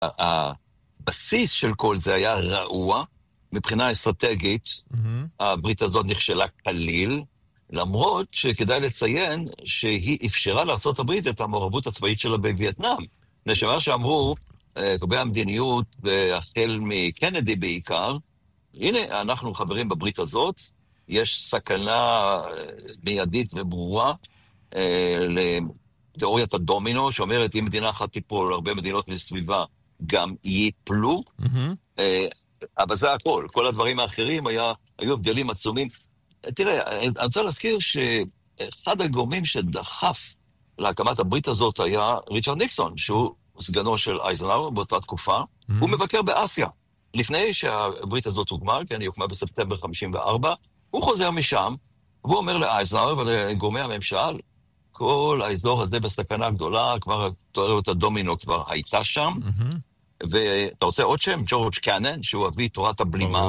הבסיס של כל זה היה רעוע, מבחינה אסטרטגית, הברית הזאת נכשלה כליל, למרות שכדאי לציין שהיא אפשרה לארצות הברית את המעורבות הצבאית שלה בווייטנאם. נשמע שאמרו, קובעי המדיניות, החל מקנדי בעיקר, הנה, אנחנו חברים בברית הזאת, יש סכנה מיידית וברורה לתיאוריית הדומינו, שאומרת, אם מדינה אחת תיפול, הרבה מדינות מסביבה גם ייפלו, אבל זה הכל. כל הדברים האחרים היו הבדלים עצומים. תראה, אני רוצה להזכיר שאחד הגורמים שדחף להקמת הברית הזאת היה ריצ'רד ניקסון, שהוא סגנו של אייזנהאואר באותה תקופה, הוא מבקר באסיה. לפני שהברית הזאת הוקמה, כן, היא הוקמה בספטמבר 54, הוא חוזר משם, והוא אומר לאייזנהאואר ולגורמי הממשל, כל האזור הזה בסכנה גדולה, כבר תיאוריות הדומינו כבר הייתה שם, ואתה רוצה עוד שם, ג'ורג' קנן, שהוא אבי תורת הבלימה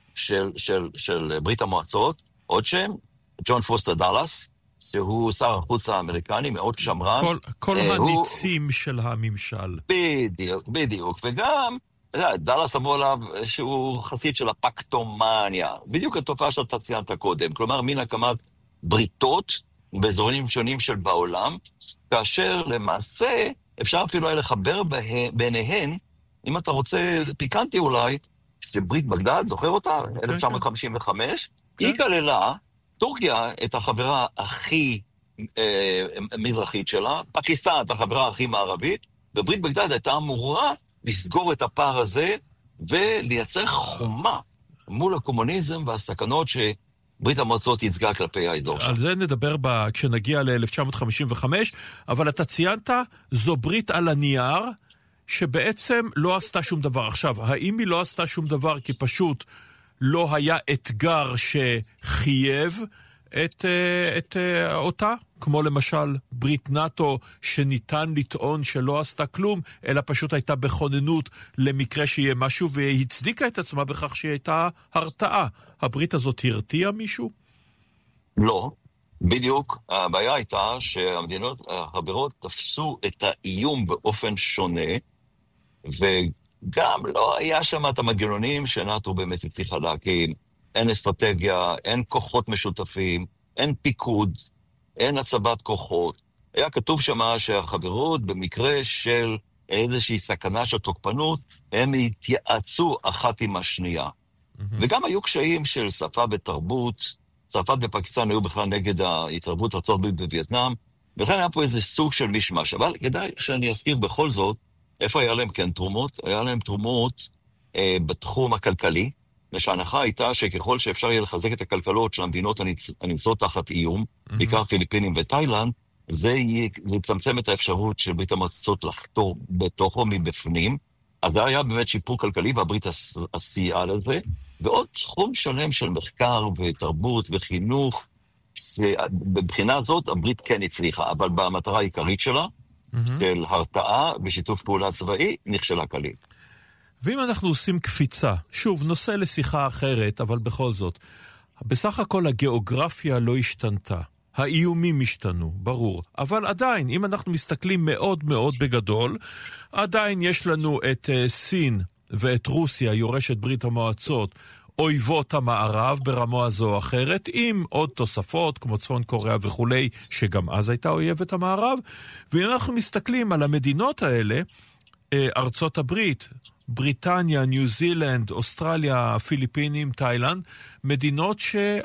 של ברית המועצות, עוד שם, ג'ון פוסטר דאלאס, שהוא שר החוץ האמריקני, מאוד שמרן. כל הניצים של הממשל. בדיוק, וגם, דאלאס אמרו עליו שהוא חסיד של הפקטומניה, בדיוק התופעה שאתה ציינת קודם, כלומר, מן הקמת בריתות באזורים שונים של בעולם, כאשר למעשה אפשר אפילו היה לחבר ביניהן, אם אתה רוצה, פיקנטי אולי, שברית בגדד, זוכר אותה? 1955, היא כללה, טורקיה את החברה הכי מזרחית שלה, פקיסטן את החברה הכי מערבית, וברית בגדד הייתה אמורה לסגור את הפער הזה, ולייצר חומה מול הקומוניזם והסכנות שברית המועצות ייצגה כלפי האזור שם. על זה נדבר כשנגיע ל-1955, אבל אתה ציינת, זו ברית על הנייר, שבעצם לא עשתה שום דבר. עכשיו, האם היא לא עשתה שום דבר כי פשוט לא היה אתגר שחייב את אותה? כמו למשל ברית נאטו שניתן לטעון שלא עשתה כלום, אלא פשוט הייתה בכוננות למקרה שיהיה משהו, והצדיקה את עצמה בכך שהיא הייתה הרתעה. הברית הזאת הרתיעה מישהו? לא. בדיוק, הבעיה הייתה שהמדינות החברות תפסו את האיום באופן שונה, וגם לא היה שם את המנגנונים שנאטו באמת הצליחה להקים. אין אסטרטגיה, אין כוחות משותפים, אין פיקוד, אין הצבת כוחות. היה כתוב שם שהחברות במקרה של איזושהי סכנה של תוקפנות, הם התייעצו אחת עם השנייה. וגם היו קשיים של שפה ותרבות, צרפת ופקיסטן היו בכלל נגד ההתערבות ארצות הברית בווייטנאם, ולכן היה פה איזה סוג של משמש. אבל כדאי שאני אזכיר בכל זאת, איפה היה להם כן תרומות? היה להם תרומות בתחום הכלכלי, ושההנחה הייתה שככל שאפשר יהיה לחזק את הכלכלות של המדינות הנמצאות תחת איום, בעיקר פיליפינים ותאילנד, זה יצמצם את האפשרות של ברית המועצות לחתור בתוכו מבפנים. אז זה היה באמת שיפור כלכלי, והברית עשייה לזה, ועוד תחום שלם של מחקר ותרבות וחינוך, בבחינה הזאת הברית כן הצליחה, אבל במטרה העיקרית שלה, של הרתעה בשיתוף פעולה צבאי, נכשלה כליל. ואם אנחנו עושים קפיצה, שוב, נושא לשיחה אחרת, אבל בכל זאת, בסך הכל הגיאוגרפיה לא השתנתה. האיומים השתנו, ברור. אבל עדיין, אם אנחנו מסתכלים מאוד מאוד בגדול, עדיין יש לנו את סין ואת רוסיה, יורשת ברית המועצות, אויבות המערב ברמה זו או אחרת, עם עוד תוספות כמו צפון קוריאה וכולי, שגם אז הייתה אויבת המערב. ואם אנחנו מסתכלים על המדינות האלה, ארצות הברית, בריטניה, ניו זילנד, אוסטרליה, פיליפינים, תאילנד, מדינות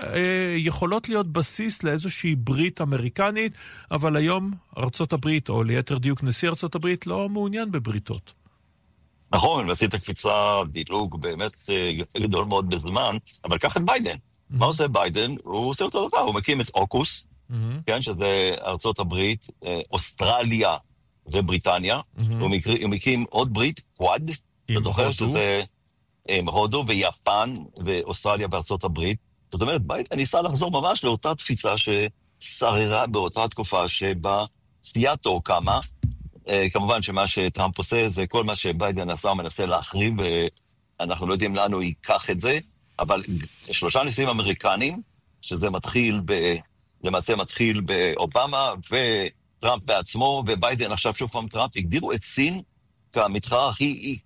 שיכולות להיות בסיס לאיזושהי ברית אמריקנית, אבל היום ארצות הברית, או ליתר דיוק נשיא ארצות הברית, לא מעוניין בבריתות. נכון, ועשית קפיצה דילוג באמת גדול מאוד בזמן, אבל קח את ביידן. מה עושה ביידן? הוא עושה אותו דבר, הוא מקים את אוקוס, כן, שזה ארצות הברית, אוסטרליה ובריטניה, הוא מקים עוד ברית, קוואד, אתה זוכר שזה הודו ויפן ואוסטרליה וארצות הברית. זאת אומרת, ביידן ניסה לחזור ממש לאותה תפיצה ששררה באותה תקופה שבה סיאטו קמה. כמובן שמה שטראמפ עושה זה כל מה שביידן עשה, מנסה להחריב, ואנחנו לא יודעים לאן הוא ייקח את זה, אבל 3 נשיאים אמריקנים, שזה למעשה מתחיל באובמה וטראמפ בעצמו, וביידן עכשיו שוב פעם טראמפ, הגדירו את סין כמתחרה הכי